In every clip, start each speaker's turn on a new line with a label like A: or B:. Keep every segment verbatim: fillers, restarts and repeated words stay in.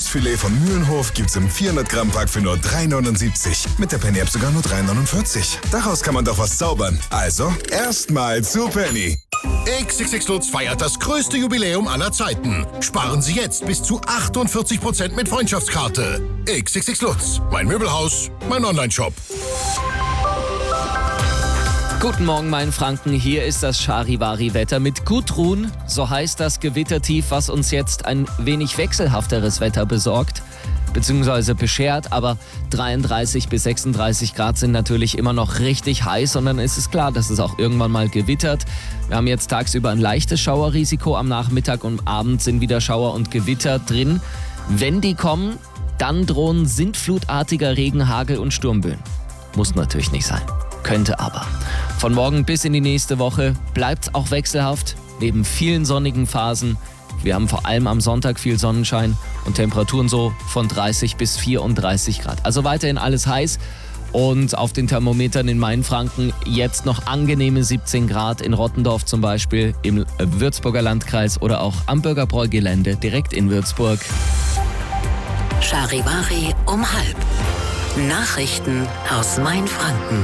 A: Fußfilet von Mühlenhof gibt's im vierhundert Gramm Pack für nur drei neunundsiebzig. Mit der Penny App sogar nur drei neunundvierzig. Daraus kann man doch was zaubern. Also, erstmal zu Penny.
B: X X X Lutz feiert das größte Jubiläum aller Zeiten. Sparen Sie jetzt bis zu achtundvierzig Prozent mit Freundschaftskarte. X X X Lutz, mein Möbelhaus, mein Onlineshop.
C: Guten Morgen, mein Franken. Hier ist das Charivari-Wetter mit Gudrun. So heißt das Gewittertief, was uns jetzt ein wenig wechselhafteres Wetter besorgt, beziehungsweise beschert. Aber dreiunddreißig bis sechsunddreißig Grad sind natürlich immer noch richtig heiß. Und dann ist es klar, dass es auch irgendwann mal gewittert. Wir haben jetzt tagsüber ein leichtes Schauerrisiko. Am Nachmittag und Abend sind wieder Schauer und Gewitter drin. Wenn die kommen, dann drohen sintflutartiger Regen, Hagel und Sturmböen. Muss natürlich nicht sein. Könnte aber. Von morgen bis in die nächste Woche bleibt es auch wechselhaft, neben vielen sonnigen Phasen. Wir haben vor allem am Sonntag viel Sonnenschein und Temperaturen so von dreißig bis vierunddreißig Grad. Also weiterhin alles heiß und auf den Thermometern in Mainfranken jetzt noch angenehme siebzehn Grad in Rottendorf zum Beispiel, im Würzburger Landkreis oder auch am Bürgerbräu-Gelände direkt in Würzburg.
D: Charivari um halb. Nachrichten aus Mainfranken.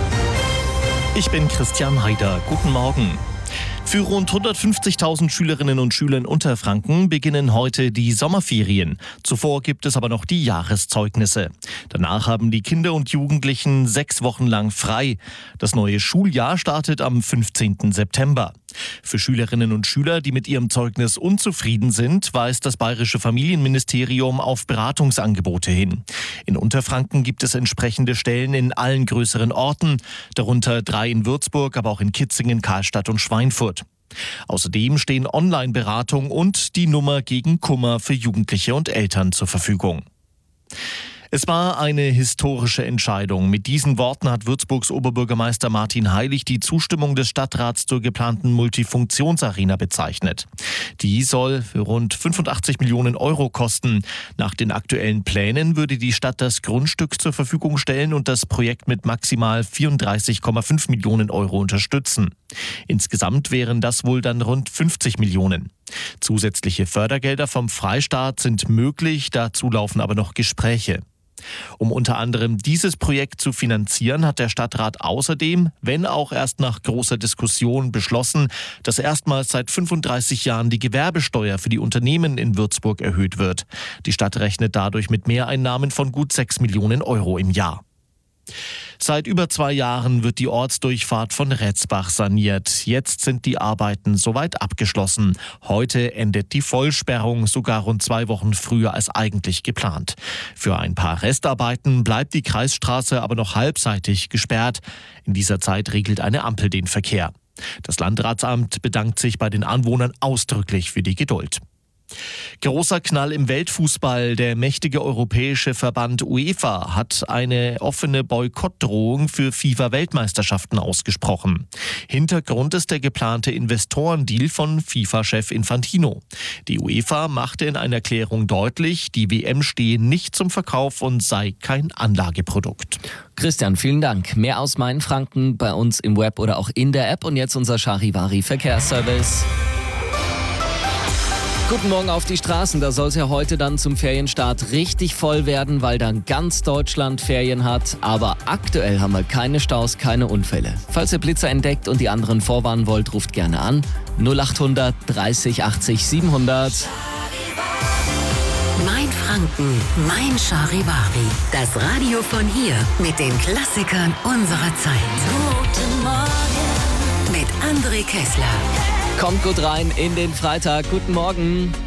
E: Ich bin Christian Haider. Guten Morgen. Für rund hundertfünfzigtausend Schülerinnen und Schüler in Unterfranken beginnen heute die Sommerferien. Zuvor gibt es aber noch die Jahreszeugnisse. Danach haben die Kinder und Jugendlichen sechs Wochen lang frei. Das neue Schuljahr startet am fünfzehnten September. Für Schülerinnen und Schüler, die mit ihrem Zeugnis unzufrieden sind, weist das Bayerische Familienministerium auf Beratungsangebote hin. In Unterfranken gibt es entsprechende Stellen in allen größeren Orten, darunter drei in Würzburg, aber auch in Kitzingen, Karlstadt und Schweinfurt. Außerdem stehen Online-Beratung und die Nummer gegen Kummer für Jugendliche und Eltern zur Verfügung. Es war eine historische Entscheidung. Mit diesen Worten hat Würzburgs Oberbürgermeister Martin Heilig die Zustimmung des Stadtrats zur geplanten Multifunktionsarena bezeichnet. Die soll für rund fünfundachtzig Millionen Euro kosten. Nach den aktuellen Plänen würde die Stadt das Grundstück zur Verfügung stellen und das Projekt mit maximal vierunddreißig Komma fünf Millionen Euro unterstützen. Insgesamt wären das wohl dann rund fünfzig Millionen. Zusätzliche Fördergelder vom Freistaat sind möglich, dazu laufen aber noch Gespräche. Um unter anderem dieses Projekt zu finanzieren, hat der Stadtrat außerdem, wenn auch erst nach großer Diskussion, beschlossen, dass erstmals seit fünfunddreißig Jahren die Gewerbesteuer für die Unternehmen in Würzburg erhöht wird. Die Stadt rechnet dadurch mit Mehreinnahmen von gut sechs Millionen Euro im Jahr. Seit über zwei Jahren wird die Ortsdurchfahrt von Retzbach saniert. Jetzt sind die Arbeiten soweit abgeschlossen. Heute endet die Vollsperrung, sogar rund zwei Wochen früher als eigentlich geplant. Für ein paar Restarbeiten bleibt die Kreisstraße aber noch halbseitig gesperrt. In dieser Zeit regelt eine Ampel den Verkehr. Das Landratsamt bedankt sich bei den Anwohnern ausdrücklich für die Geduld. Großer Knall im Weltfußball. Der mächtige europäische Verband UEFA hat eine offene Boykottdrohung für FIFA-Weltmeisterschaften ausgesprochen. Hintergrund ist der geplante Investorendeal von FIFA-Chef Infantino. Die UEFA machte in einer Erklärung deutlich, die W M stehe nicht zum Verkauf und sei kein Anlageprodukt.
C: Christian, vielen Dank. Mehr aus Mainfranken bei uns im Web oder auch in der App. Und jetzt unser Charivari Verkehrsservice. Guten Morgen auf die Straßen. Da soll es ja heute dann zum Ferienstart richtig voll werden, weil dann ganz Deutschland Ferien hat. Aber aktuell haben wir keine Staus, keine Unfälle. Falls ihr Blitzer entdeckt und die anderen vorwarnen wollt, ruft gerne an. null achthundert dreißig achtzig siebenhundert.
D: Mainfranken, mein Charivari. Das Radio von hier mit den Klassikern unserer Zeit. Guten Morgen mit André Kessler.
C: Kommt gut rein in den Freitag. Guten Morgen.